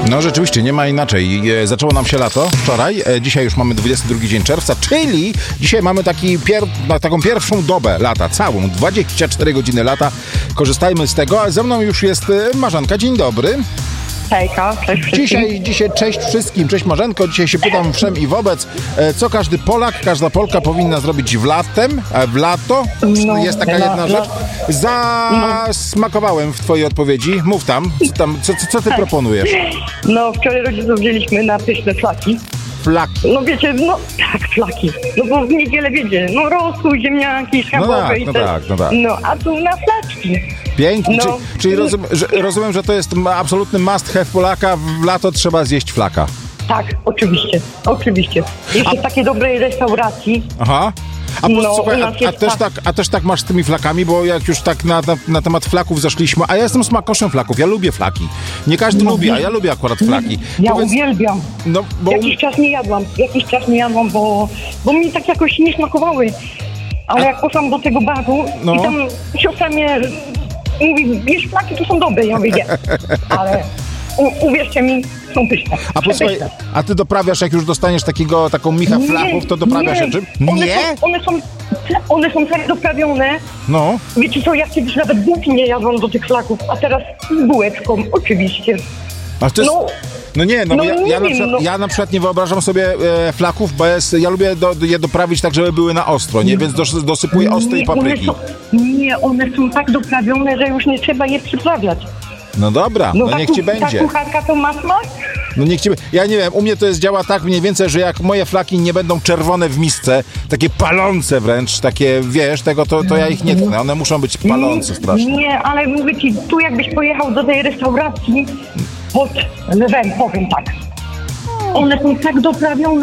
No rzeczywiście, nie ma inaczej. Zaczęło nam się lato wczoraj, dzisiaj już mamy 22 dzień czerwca, czyli dzisiaj mamy taką pierwszą dobę lata, całą, 24 godziny lata. Korzystajmy z tego, a ze mną już jest Marzanka. Dzień dobry. Hejka, cześć wszystkim. Dzisiaj cześć wszystkim, cześć Marzenko. Dzisiaj się pytam wszem i wobec, co każdy Polak, każda Polka powinna zrobić w lato. No, jest taka jedna rzecz. Zasmakowałem w twojej odpowiedzi. Mów tam, co ty proponujesz? No, wczoraj rodziców wzięliśmy na pyszne flaki. Flaki. No wiecie, no tak, flaki. No bo w niedzielę wiecie, no rosół, ziemniaki, schabowe i te. No tak. No, a tu na flaczki. Pięknie. No. Czyli rozumiem, że to jest absolutny must have Polaka. W lato trzeba zjeść flaka. Tak, oczywiście. Jeszcze w takiej dobrej restauracji. Aha. Słuchaj, a też tak masz z tymi flakami, bo jak już tak na temat flaków zeszliśmy, a ja jestem smakoszem flaków, ja lubię flaki. Nie każdy lubi, a ja lubię akurat flaki. Ja uwielbiam. No, bo... Jakiś czas nie jadłam, bo mi tak jakoś nie smakowały. Ale jak poszłam do tego baru i tam siostra mnie mówi, wiesz, flaki to są dobre, ja mówię, nie. Ale uwierzcie mi, są pyszne. A posłuchaj, a ty doprawiasz, jak już dostaniesz taką micha flachów, to doprawiasz się czym? One są tak doprawione. No. Wiecie co, ja kiedyś nawet bułki nie jadłam do tych flaków, a teraz z bułeczką, oczywiście. A to jest... Ja na przykład nie wyobrażam sobie flaków, bo ja lubię je doprawić tak, żeby były na ostro, nie? Więc dosypuję ostrej papryki. One są tak doprawione, że już nie trzeba je przyprawiać. No dobra, niech ci będzie. Ta kucharka to ma smak? No niech ci będzie. Ja nie wiem, u mnie to działa tak mniej więcej, że jak moje flaki nie będą czerwone w misce, takie palące wręcz, takie, wiesz, to ja ich nie tknę. One muszą być palące strasznie. Nie, ale mówię ci, tu jakbyś pojechał do tej restauracji pod lewem, powiem tak. One są tak doprawione,